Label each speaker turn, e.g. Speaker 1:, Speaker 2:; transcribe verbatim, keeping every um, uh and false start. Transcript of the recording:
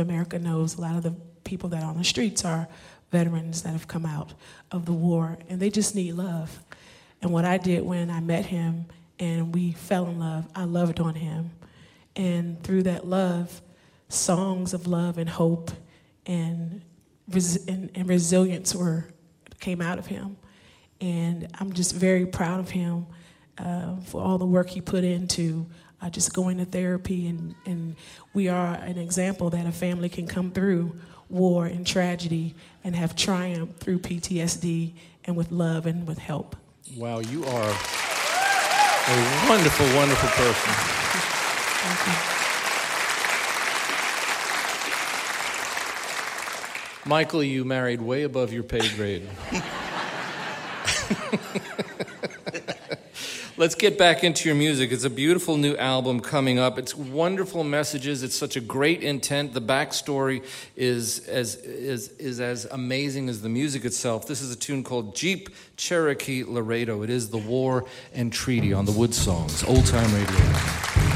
Speaker 1: America knows a lot of the people that are on the streets are veterans that have come out of the war, and they just need love. And what I did when I met him and we fell in love, I loved on him. And through that love, songs of love and hope and, res- and, and resilience were came out of him. And I'm just very proud of him uh, for all the work he put into uh, just going to therapy. And, and we are an example that a family can come through war and tragedy and have triumph through P T S D and with love and with help.
Speaker 2: Wow, you are a wonderful, wonderful person.
Speaker 1: Thank
Speaker 2: you. Michael, you married way above your pay grade. Let's get back into your music. It's a beautiful new album coming up. It's wonderful messages. It's such a great intent. The backstory is as is is as amazing as the music itself. This is a tune called Jeep Cherokee Laredo. It is the War and Treaty on the Wood Songs, Old Time Radio.